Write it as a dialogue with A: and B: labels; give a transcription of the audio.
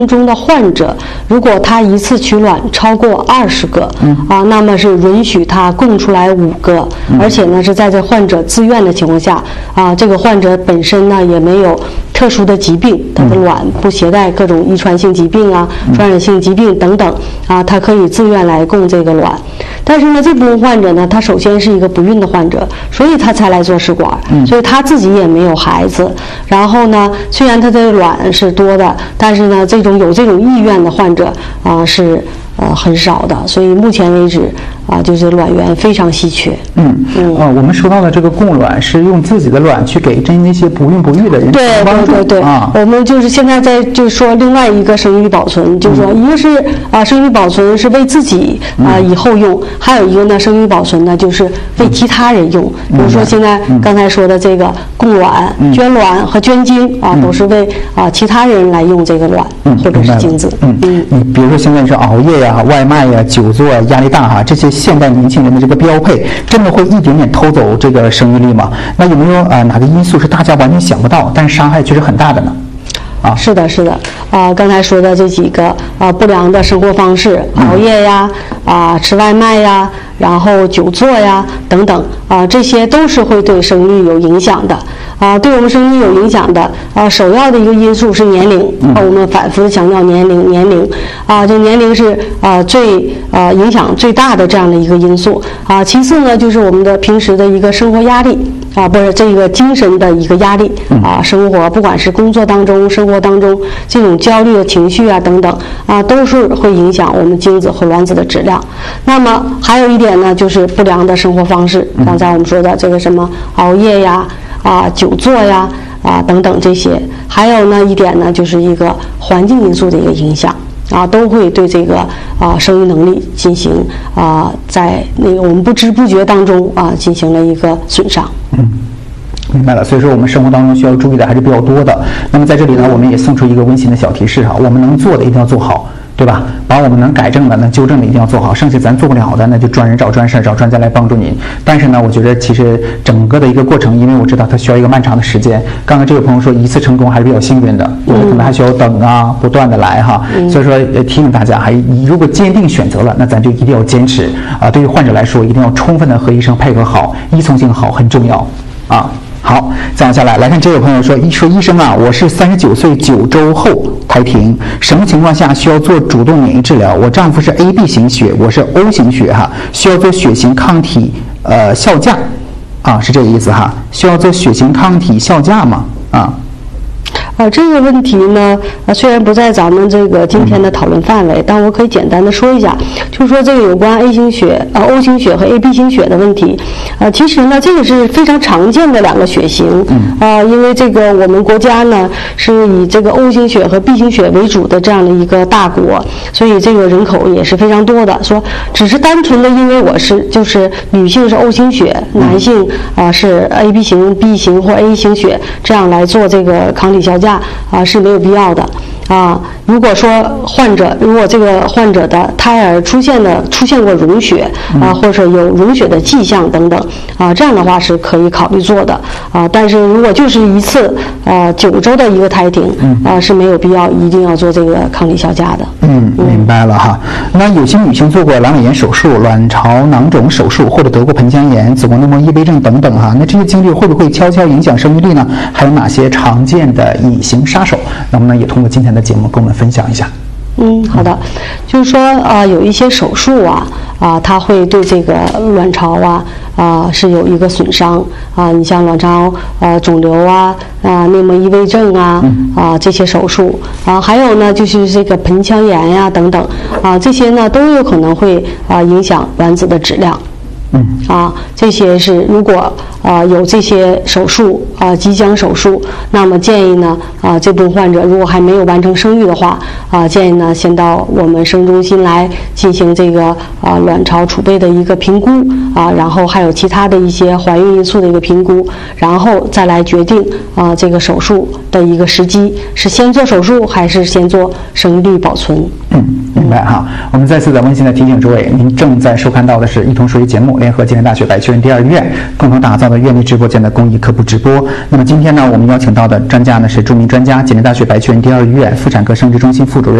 A: 中的患者，如果他一次取卵超过20个，那么是允许他供出来5个，而且呢是在这患者自愿的情况下，这个患者本身呢也没有特殊的疾病，他的卵不携带各种遗传性疾病传染性疾病等等他可以自愿来供这个卵。但是呢，这部分患者呢，他首先是一个不孕的患者，所以他才来做试管，所以他自己也没有孩子。然后呢，虽然他的卵是多的，但是呢，有这种意愿的患者是很少的，所以目前为止就是卵源非常稀缺。
B: 我们说到的这个供卵是用自己的卵去给那些不孕不育的人帮助。
A: 对，我们就是现在就是说另外一个生育力保存，就是说一个是生育保存是为自己以后用，还有一个呢生育保存呢就是为其他人用。比如说现在刚才说的这个供卵、捐卵和捐精都是为其他人来用这个卵或者是精子。
B: 你比如说现在是熬夜呀、外卖呀、久坐、压力大这些现代年轻人的这个标配，真的会一点点偷走这个生育力吗？那有没有哪个因素是大家完全想不到，但是伤害却是很大的呢？
A: 是的，刚才说的这几个不良的生活方式，熬夜呀，吃外卖呀，然后久坐呀等等这些都是会对生育有影响的对我们生育有影响的首要的一个因素是年龄我们反复的强调年龄这年龄是最影响最大的这样的一个因素其次呢就是我们的平时的一个生活压力不是这个精神的一个压力生活不管是工作当中生活当中这种焦虑的情绪等等都是会影响我们精子和卵子的质量。那么还有一点呢就是不良的生活方式刚才我们说的这个什么熬夜呀久坐呀等等这些。还有呢一点呢就是一个环境因素的一个影响都会对这个生育能力进行在那个我们不知不觉当中进行了一个损伤。
B: 明白了，所以说我们生活当中需要注意的还是比较多的。那么在这里呢，我们也送出一个温馨的小提示我们能做的一定要做好，对吧？把我们能改正的、能纠正的一定要做好，剩下咱做不了的，那就专人找专事，找专家来帮助您。但是呢，我觉得其实整个的一个过程，因为我知道它需要一个漫长的时间。刚刚这位朋友说一次成功还是比较幸运的，有的可能还需要等不断的来所以说提醒大家，如果坚定选择了，那咱就一定要坚持对于患者来说，一定要充分的和医生配合好，依从性好很重要好，再往下来看这位朋友说医生我是39岁9周后胎停，什么情况下需要做主动免疫治疗？我丈夫是 AB 型血，我是 O 型血需要做血型抗体效价是这个意思需要做血型抗体效价吗？
A: 这个问题呢，虽然不在咱们这个今天的讨论范围，但我可以简单的说一下，就是说这个有关 A 型血、O 型血和 AB 型血的问题。其实呢，这个是非常常见的2个血型。因为这个我们国家呢是以这个 O 型血和 B 型血为主的这样的一个大国，所以这个人口也是非常多的。说只是单纯的因为就是女性是 O 型血，男性是 AB 型、B 型或 A 型血，这样来做这个抗体效价是没有必要的如果说如果这个患者的胎儿出现过溶血或者有溶血的迹象等等这样的话是可以考虑做的但是如果就是一次9周的一个胎停是没有必要一定要做这个抗体效价的。
B: 明白了那有些女性做过阑尾炎手术、卵巢囊肿手术，或者得过盆腔炎、子宫内膜异位症等等那这些经历会不会悄悄影响生育力呢？还有哪些常见的隐形杀手？能不能也通过今天的节目跟我们分享一下？
A: 好的，就是说有一些手术它会对这个卵巢是有一个损伤你像卵巢肿瘤内膜异位症这些手术还有呢就是这个盆腔炎呀等等这些呢都有可能会影响卵子的质量。这些是如果有这些手术即将手术，那么建议呢这部分患者如果还没有完成生育的话建议呢先到我们生育中心来进行这个卵巢储备的一个评估然后还有其他的一些怀孕因素的一个评估，然后再来决定这个手术的一个时机，是先做手术还是先做生育力保存。
B: 明白我们再次的温馨的提醒诸位，您正在收看到的是一同说医节目联合吉林大学百趣人第2医院共同打造的院内直播间的公益科普直播。 那么今天呢，我们邀请到的专家呢是著名专家，济南大学白泉第2医院妇产科生殖中心副主任